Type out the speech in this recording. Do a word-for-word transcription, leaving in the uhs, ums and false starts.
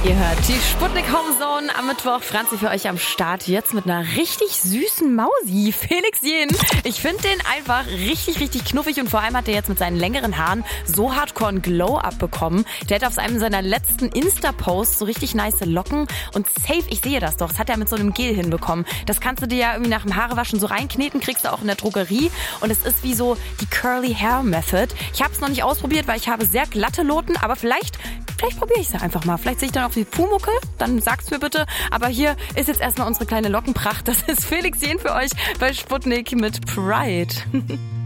Ihr hört die Sputnik Homezone am Mittwoch. Franzi für euch am Start. Jetzt mit einer richtig süßen Mausi. Felix Jen. Ich finde den einfach richtig, richtig knuffig. Und vor allem hat er jetzt mit seinen längeren Haaren so hardcore einen Glow-Up bekommen. Der hat auf einem seiner letzten Insta-Posts so richtig nice Locken. Und safe, ich sehe das doch. Das hat er mit so einem Gel hinbekommen. Das kannst du dir ja irgendwie nach dem Haarewaschen so reinkneten. Kriegst du auch in der Drogerie. Und es ist wie so die Curly Hair Method. Ich habe es noch nicht ausprobiert, weil ich habe sehr glatte Loten. Aber vielleicht... Vielleicht probiere ich es einfach mal. Vielleicht sehe ich dann auch wie Pumucke. Dann sag's mir bitte. Aber hier ist jetzt erstmal unsere kleine Lockenpracht. Das ist Felix Jen für euch bei Sputnik mit Pride.